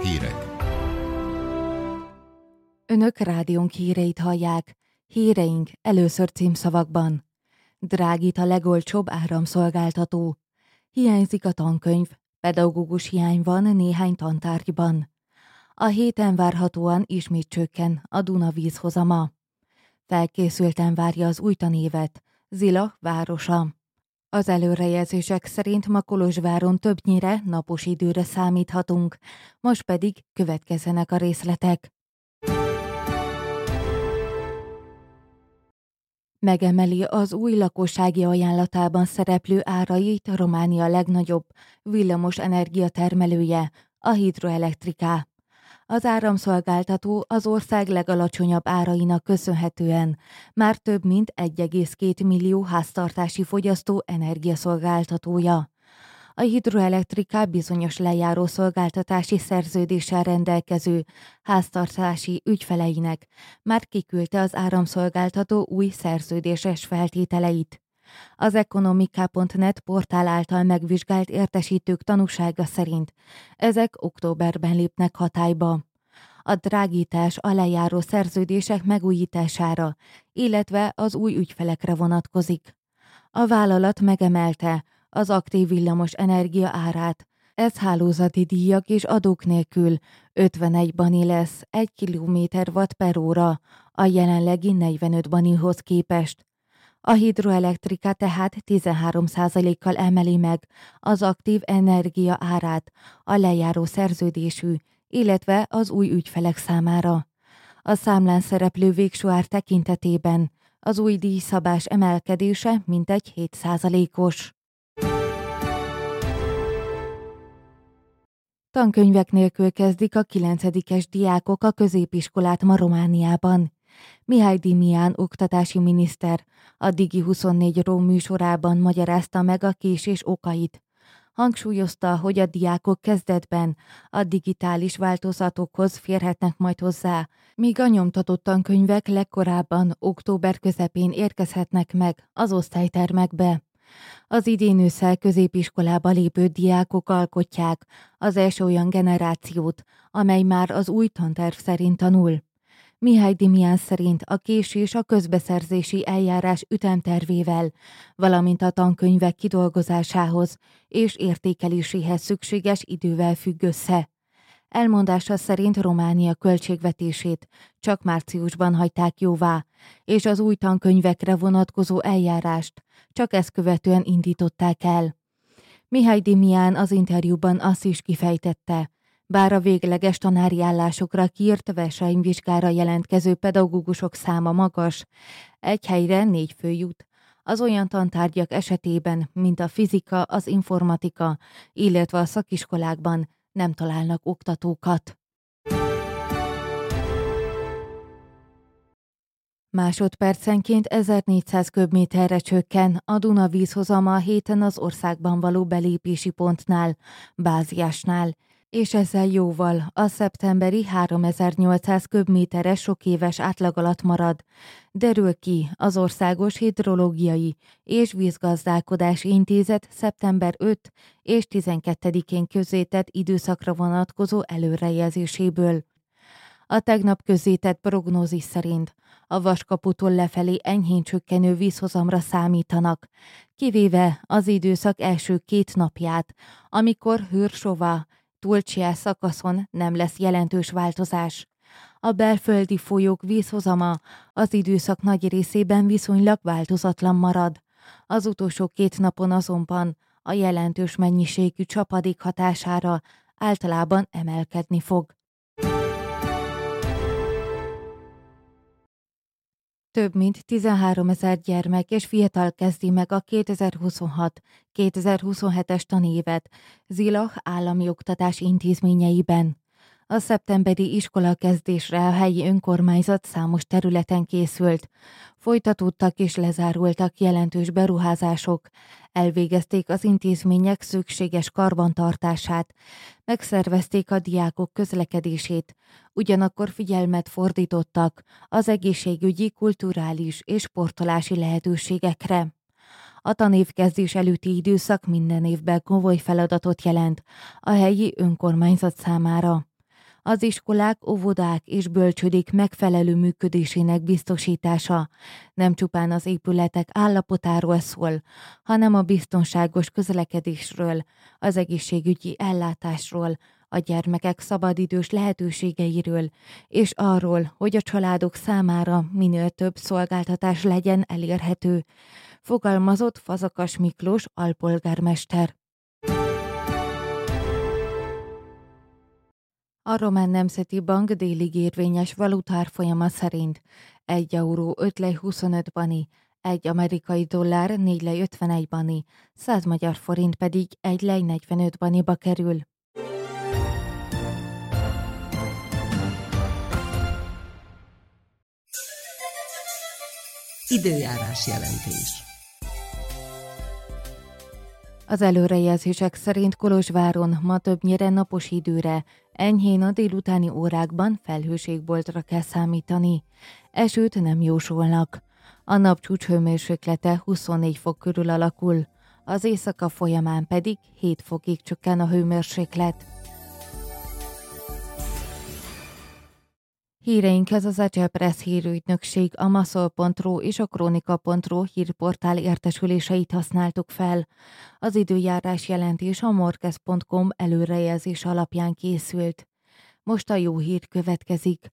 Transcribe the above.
Hírek. Önök rádiónk híreit hallják. Híreink először címszavakban. Drágít a legolcsóbb áramszolgáltató. Hiányzik a tankönyv, pedagógus hiány van néhány tantárgyban. A héten várhatóan ismét csökken a Duna vízhozama. Felkészülten várja az új tanévet Zilah városa. Az előrejelzések szerint ma Kolozsváron többnyire napos időre számíthatunk, most pedig következzenek a részletek. Megemeli az új lakossági ajánlatában szereplő árait Románia legnagyobb villamos energiatermelője, a Hidroelektrika. Az áramszolgáltató az ország legalacsonyabb árainak köszönhetően már több mint 1,2 millió háztartási fogyasztó energiaszolgáltatója. A Hidroelektrika bizonyos lejáró szolgáltatási szerződéssel rendelkező háztartási ügyfeleinek már kiküldte az áramszolgáltató új szerződéses feltételeit. Az Ekonomika.net portál által megvizsgált értesítők tanúsága szerint ezek októberben lépnek hatályba. A drágítás a lejáró szerződések megújítására, illetve az új ügyfelekre vonatkozik. A vállalat megemelte az aktív villamos energia árát. Ez hálózati díjak és adók nélkül 51 bani lesz 1 km/h a jelenlegi 45 banihoz képest. A Hidroelektrika tehát 13%-kal emeli meg az aktív energia árát a lejáró szerződésű, illetve az új ügyfelek számára. A számlán szereplő végső ár tekintetében az új díjszabás emelkedése mintegy 7%-os. Tankönyvek nélkül kezdik a 9-es diákok a középiskolát ma Romániában. Mihály Dimián oktatási miniszter a Digi24 műsorában magyarázta meg a késés okait. Hangsúlyozta, hogy a diákok kezdetben a digitális változatokhoz férhetnek majd hozzá, míg a nyomtatott tankönyvek legkorábban október közepén érkezhetnek meg az osztálytermekbe. Az idén ősszel középiskolába lépő diákok alkotják az első olyan generációt, amely már az új tanterv szerint tanul. Mihály Dimián szerint a késés a közbeszerzési eljárás ütemtervével, valamint a tankönyvek kidolgozásához és értékeléséhez szükséges idővel függ össze. Elmondása szerint Románia költségvetését csak márciusban hagyták jóvá, és az új tankönyvekre vonatkozó eljárást csak ezt követően indították el. Mihály Dimián az interjúban azt is kifejtette, bár a végleges tanári állásokra kiírt versenyvizsgára jelentkező pedagógusok száma magas, egy helyre 4 fő jut. Az olyan tantárgyak esetében, mint a fizika, az informatika, illetve a szakiskolákban nem találnak oktatókat. Másodpercenként 1400 köbméterre csökken a Duna vízhozama a héten az országban való belépési pontnál, Báziásnál, és ezzel jóval a szeptemberi 3800 köbméteres sokéves átlag alatt marad, derül ki az Országos Hidrológiai és Vízgazdálkodási Intézet szeptember 5 és 12-én közzétett időszakra vonatkozó előrejelzéséből. A tegnap közzétett prognózis szerint a Vaskaputól lefelé enyhén csökkenő vízhozamra számítanak, kivéve az időszak első 2 napját, amikor Hőrsova, Tulcsia szakaszon nem lesz jelentős változás. A belföldi folyók vízhozama az időszak nagy részében viszonylag változatlan marad. Az utolsó 2 napon azonban a jelentős mennyiségű csapadék hatására általában emelkedni fog. Több mint 13 000 gyermek és fiatal kezdi meg a 2026-2027-es tanévet Zilah állami oktatási intézményeiben. A szeptemberi iskolakezdésre a helyi önkormányzat számos területen készült. Folytatódtak és lezárultak jelentős beruházások, elvégezték az intézmények szükséges karbantartását, megszervezték a diákok közlekedését, ugyanakkor figyelmet fordítottak az egészségügyi, kulturális és sportolási lehetőségekre. A tanévkezdés előtti időszak minden évben komoly feladatot jelent a helyi önkormányzat számára. Az iskolák, óvodák és bölcsődék megfelelő működésének biztosítása nem csupán az épületek állapotáról szól, hanem a biztonságos közlekedésről, az egészségügyi ellátásról, a gyermekek szabadidős lehetőségeiről, és arról, hogy a családok számára minél több szolgáltatás legyen elérhető, fogalmazott Fazakas Miklós alpolgármester. A Román Nemzeti Bank délig érvényes valutárfolyama szerint 1 euró 5 lej 25 bani, 1 amerikai dollár 4 lej 51 bani, 100 magyar forint pedig 1 lej 45 baniba kerül. Időjárás jelentés. Az előrejelzések szerint Kolozsváron ma többnyire napos időre, enyhén a délutáni órákban felhőségboltra kell számítani. Esőt nem jósolnak. A nap csúcshőmérséklete 24 fok körül alakul, az éjszaka folyamán pedig 7 fokig csökken a hőmérséklet. Híreinkhez az Agile Press hírügynökség, a maszol.ru és a kronika.ru hírportál értesüléseit használtuk fel. Az időjárás jelentés a morkez.com előrejelzés alapján készült. Most a jó hír következik.